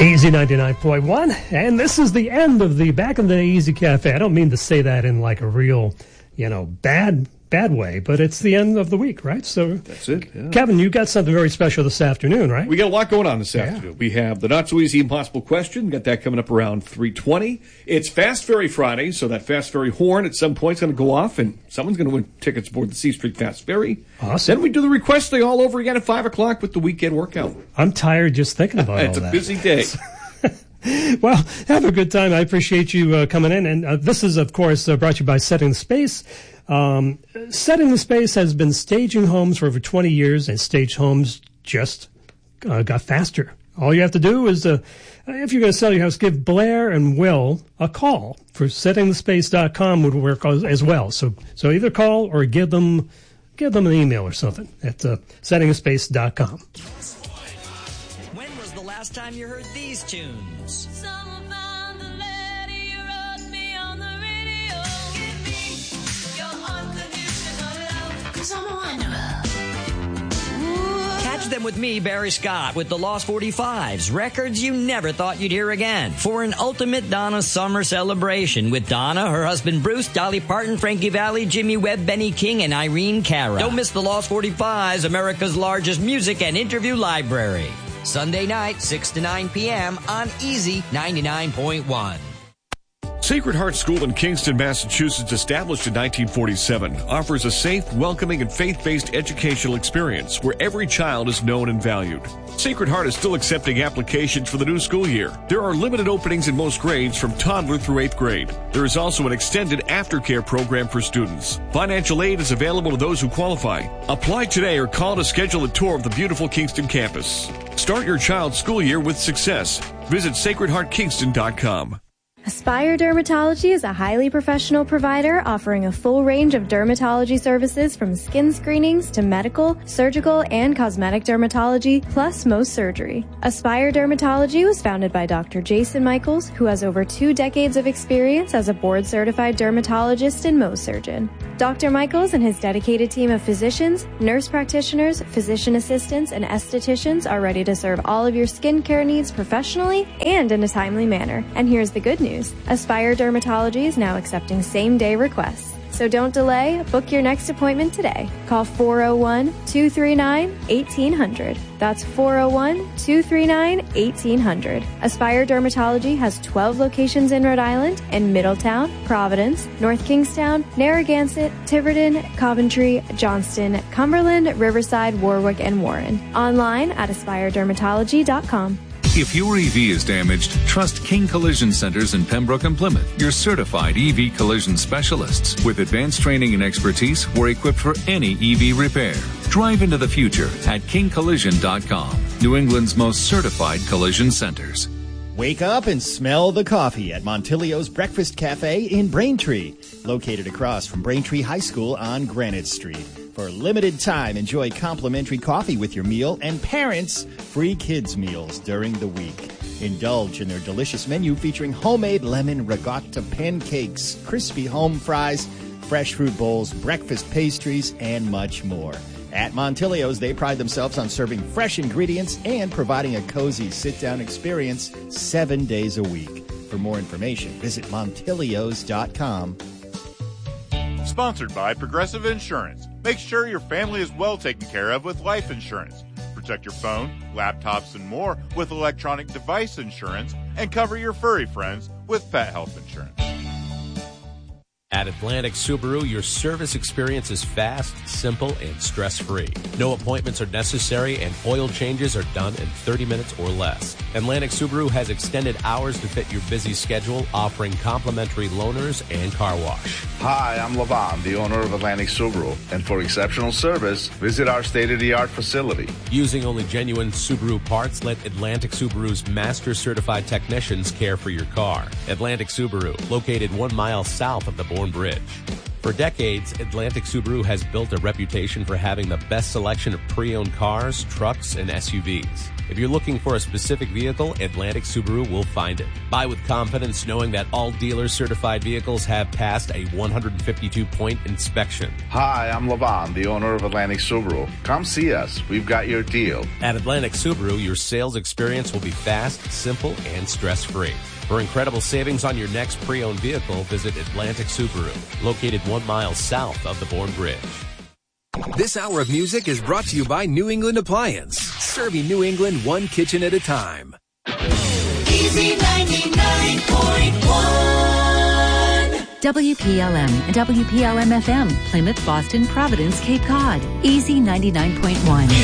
Easy 99.1, and this is the end of the Back in the Day Easy Cafe. I don't mean to say that in like a real, bad way, but it's the end of the week, right? So that's it. Yeah. Kevin, you got something very special this afternoon, right? We got a lot going on this afternoon. We have the Not So Easy Impossible question. Got that coming up around 3:20. It's Fast Ferry Friday, so that Fast Ferry horn at some point is going to go off, and someone's going to win tickets aboard the C Street Fast Ferry. Awesome. Then we do the request day all over again at 5 o'clock with the weekend workout. I'm tired just thinking about all that. It's a busy day. Well, have a good time. I appreciate you coming in. And this is, of course, brought to you by Setting the Space. Setting the Space has been staging homes for over 20 years, and staged homes just got faster. All you have to do is, if you're going to sell your house, give Blair and Will a call. For settingthespace.com would work as well. So either call or give them an email or something at settingthespace.com. When was the last time you heard these tunes? Someone found the letter you wrote me on the radio. Give me your unconditional love, 'cause I'm a wanderer. Catch them with me, Barry Scott, with the Lost 45s, records you never thought you'd hear again, for an ultimate Donna summer celebration with Donna, her husband Bruce, Dolly Parton, Frankie Valli, Jimmy Webb, Benny King, and Irene Cara. Don't miss the Lost 45s, America's largest music and interview library. Sunday night, 6 to 9 p.m. on Easy 99.1. Sacred Heart School in Kingston, Massachusetts, established in 1947, offers a safe, welcoming, and faith-based educational experience where every child is known and valued. Sacred Heart is still accepting applications for the new school year. There are limited openings in most grades from toddler through 8th grade. There is also an extended aftercare program for students. Financial aid is available to those who qualify. Apply today or call to schedule a tour of the beautiful Kingston campus. Start your child's school year with success. Visit sacredheartkingston.com. Aspire Dermatology is a highly professional provider offering a full range of dermatology services from skin screenings to medical, surgical, and cosmetic dermatology, plus Mohs surgery. Aspire Dermatology was founded by Dr. Jason Michaels, who has over 2 decades of experience as a board-certified dermatologist and Mohs surgeon. Dr. Michaels and his dedicated team of physicians, nurse practitioners, physician assistants, and estheticians are ready to serve all of your skincare needs professionally and in a timely manner. And here's the good news. Aspire Dermatology is now accepting same-day requests. So don't delay. Book your next appointment today. Call 401-239-1800. That's 401-239-1800. Aspire Dermatology has 12 locations in Rhode Island in Middletown, Providence, North Kingstown, Narragansett, Tiverton, Coventry, Johnston, Cumberland, Riverside, Warwick, and Warren. Online at aspiredermatology.com. If your EV is damaged, trust King Collision Centers in Pembroke and Plymouth, your certified EV collision specialists. With advanced training and expertise, we're equipped for any EV repair. Drive into the future at kingcollision.com, New England's most certified collision centers. Wake up and smell the coffee at Montilio's Breakfast Cafe in Braintree, located across from Braintree High School on Granite Street. For a limited time, enjoy complimentary coffee with your meal and parents' free kids' meals during the week. Indulge in their delicious menu featuring homemade lemon ricotta pancakes, crispy home fries, fresh fruit bowls, breakfast pastries, and much more. At Montilio's, they pride themselves on serving fresh ingredients and providing a cozy sit-down experience 7 days a week. For more information, visit Montilios.com. Sponsored by Progressive Insurance. Make sure your family is well taken care of with life insurance. Protect your phone, laptops, and more with electronic device insurance, and cover your furry friends with pet health insurance. At Atlantic Subaru, your service experience is fast, simple, and stress-free. No appointments are necessary, and oil changes are done in 30 minutes or less. Atlantic Subaru has extended hours to fit your busy schedule, offering complimentary loaners and car wash. Hi, I'm Lavan, the owner of Atlantic Subaru, and for exceptional service, visit our state-of-the-art facility. Using only genuine Subaru parts, let Atlantic Subaru's master-certified technicians care for your car. Atlantic Subaru, located 1 mile south of the Bourne Bridge. For decades, Atlantic Subaru has built a reputation for having the best selection of pre-owned cars, trucks, and SUVs. If you're looking for a specific vehicle, Atlantic Subaru will find it. Buy with confidence knowing that all dealer-certified vehicles have passed a 152-point inspection. Hi, I'm Levon, the owner of Atlantic Subaru. Come see us. We've got your deal. At Atlantic Subaru, your sales experience will be fast, simple, and stress-free. For incredible savings on your next pre-owned vehicle, visit Atlantic Subaru, located 1 mile south of the Bourne Bridge. This hour of music is brought to you by New England Appliance, serving New England one kitchen at a time. Easy 99.1. WPLM and WPLM FM, Plymouth, Boston, Providence, Cape Cod. Easy 99.1.